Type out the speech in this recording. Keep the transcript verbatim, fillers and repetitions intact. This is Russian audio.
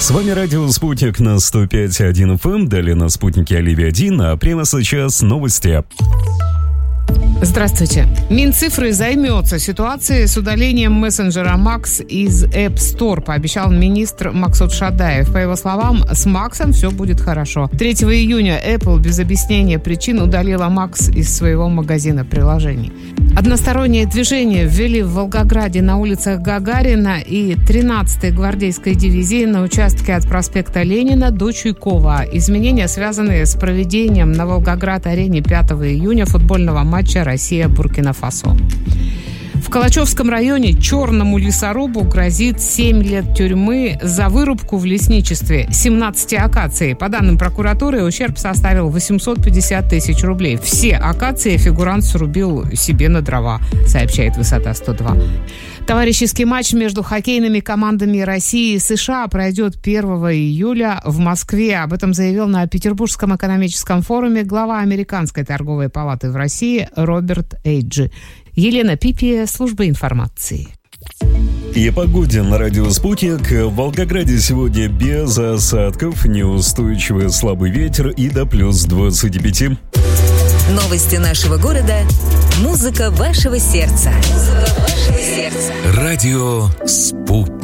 С вами радио «Спутник» на сто пять и один эф эм, далее на «Спутнике» Оливия один, а прямо сейчас новости. Здравствуйте. Минцифры займется ситуацией с удалением мессенджера Макс из App Store, пообещал министр Максут Шадаев. По его словам, с Максом все будет хорошо. третьего июня Apple без объяснения причин удалила Макс из своего магазина приложений. Одностороннее движение ввели в Волгограде на улицах Гагарина и тринадцатой гвардейской дивизии на участке от проспекта Ленина до Чуйкова. Изменения, связанные с проведением на Волгоград-арене пятого июня футбольного матча Россия-Буркина-Фасо. В Калачевском районе черному лесорубу грозит семь лет тюрьмы за вырубку в лесничестве семнадцати акаций. По данным прокуратуры, ущерб составил восемьсот пятьдесят тысяч рублей. Все акации фигурант срубил себе на дрова, сообщает «Высота сто два». Товарищеский матч между хоккейными командами России и США пройдет первого июля в Москве. Об этом заявил на Петербургском экономическом форуме глава Американской торговой палаты в России Роберт Эйджи. Елена Пипи, служба информации. И о погоде на радио «Спутник». В Волгограде сегодня без осадков, неустойчивый слабый ветер и до плюс двадцати пяти. Новости нашего города. Музыка вашего сердца. Музыка вашего сердца. Радио «Спутник».